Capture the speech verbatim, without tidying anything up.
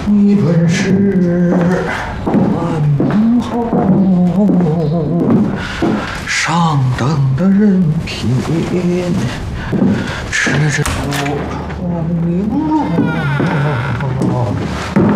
你本是文后上等的人品，吃着零落。